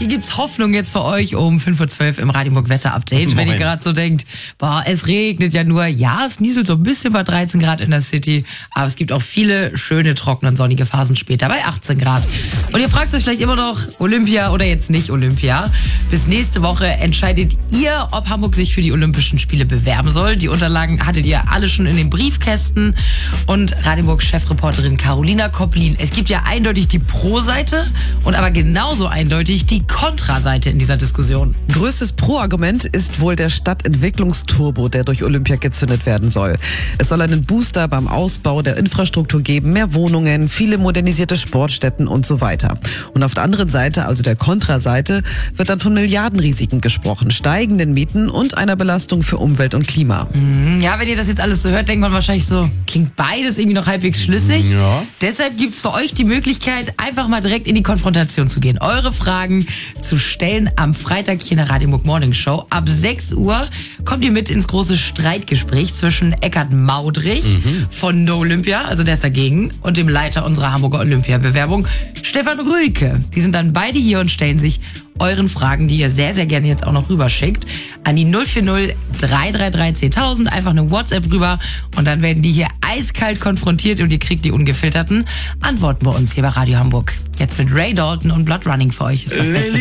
Hier gibt's Hoffnung jetzt für euch um 5:12 Uhr im Radio Hamburg Wetter-Update. Wenn ihr gerade so denkt, es regnet ja nur. Ja, es nieselt so ein bisschen bei 13 Grad in der City. Aber es gibt auch viele schöne, trockene und sonnige Phasen später bei 18 Grad. Und ihr fragt euch vielleicht immer noch, Olympia oder jetzt nicht Olympia. Bis nächste Woche entscheidet ihr, ob Hamburg sich für die Olympischen Spiele bewerben soll. Die Unterlagen hattet ihr alle schon in den Briefkästen. Und Radio Hamburg-Chefreporterin Carolina Koplin. Es gibt ja eindeutig die Pro-Seite und aber genauso eindeutig die Kontraseite in dieser Diskussion. Größtes Pro-Argument ist wohl der Stadtentwicklungsturbo, der durch Olympia gezündet werden soll. Es soll einen Booster beim Ausbau der Infrastruktur geben, mehr Wohnungen, viele modernisierte Sportstätten und so weiter. Und auf der anderen Seite, also der Kontraseite, wird dann von Milliardenrisiken gesprochen, steigenden Mieten und einer Belastung für Umwelt und Klima. Ja, wenn ihr das jetzt alles so hört, denkt man wahrscheinlich so, klingt beides irgendwie noch halbwegs schlüssig. Ja. Deshalb gibt's für euch die Möglichkeit, einfach mal direkt in die Konfrontation zu gehen. Eure Fragen zu stellen am Freitag hier in der Radio Hamburg Morning Show. Ab 6 Uhr kommt ihr mit ins große Streitgespräch zwischen Eckhard Maudrich von No Olympia, also der ist dagegen, und dem Leiter unserer Hamburger Olympia-Bewerbung, Stefan Rühlke. Die sind dann beide hier und stellen sich euren Fragen, die ihr sehr, sehr gerne jetzt auch noch rüberschickt, an die 040 333 10.000. Einfach eine WhatsApp rüber und dann werden die hier eiskalt konfrontiert und ihr kriegt die ungefilterten Antworten bei uns hier bei Radio Hamburg. Jetzt mit Ray Dalton und Blood Running für euch ist das Beste.